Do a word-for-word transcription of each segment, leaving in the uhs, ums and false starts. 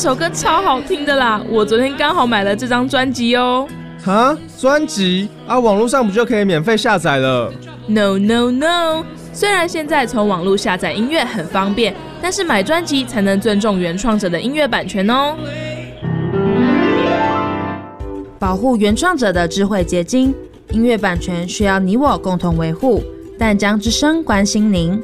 首歌超好听的啦，我昨天刚好买了这张专辑哦。 哈，专辑啊，网络上不就可以免费下载了？ No No No， 虽然现在从网络下载音乐很方便，但是买专辑才能尊重原创者的音乐版权哦。 保护原创者的智慧结晶，音乐版权需要你我共同维护。淡江之声关心您。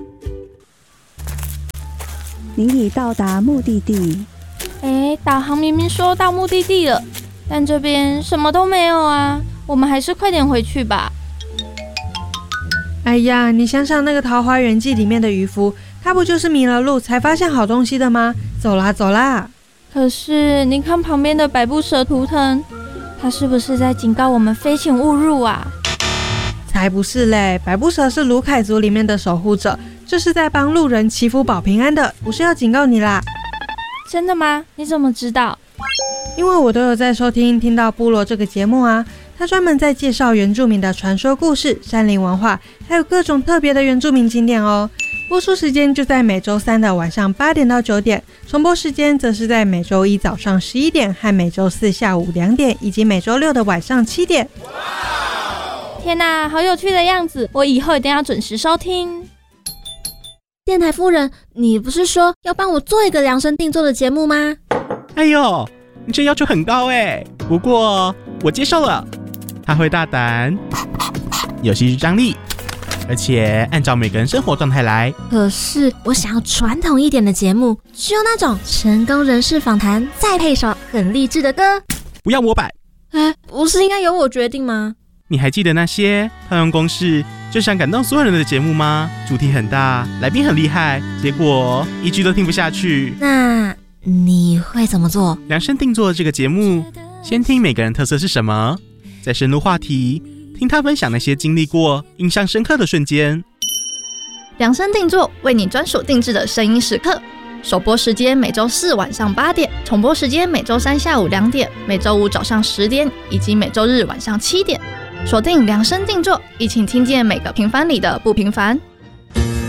您已到达目的地。 哎，导航明明说到目的地了，但这边什么都没有啊，我们还是快点回去吧。 哎呀，你想想那个《桃花源记》里面的渔夫，他不就是迷了路才发现好东西的吗？走啦走啦！ 可是你看旁边的百步蛇图腾，他是不是在警告我们飞行勿入啊？ 才不是嘞，百步蛇是卢凯族里面的守护者，这是在帮路人祈福保平安的，不是要警告你啦。 真的吗？你怎么知道？ 因为我都有在收听听到部落这个节目啊，他专门在介绍原住民的传说故事、山林文化，还有各种特别的原住民景点哦。播出时间就在每周三的晚上八点到九点，重播时间则是在每周一早上十一点和每周四下午两点，以及每周六的晚上七点。 天哪，好有趣的样子！我以后一定要准时收听。 电台夫人，你不是说要帮我做一个量身定做的节目吗？ 哎呦，你这要求很高哎，不过我接受了。他会大胆，有戏剧张力，而且按照每个人生活状态来。 可是我想要传统一点的节目，就那种成功人士访谈，再配首很励志的歌。 不要模板。 哎，不是应该由我决定吗？ 你还记得那些套用公式就想感动所有人的节目吗？主题很大，来宾很厉害，结果一句都听不下去。 那你会怎么做？ 量身定做这个节目，先听每个人特色是什么，再深入话题，听他分享那些经历过印象深刻的瞬间。 量身定做，为你专属定制的声音时刻。首播时间每周四晚上八点，重播时间每周三下午两点，每周五早上十点，以及每周日晚上七点。锁定量身定做，一起听见每个平凡里的不平凡。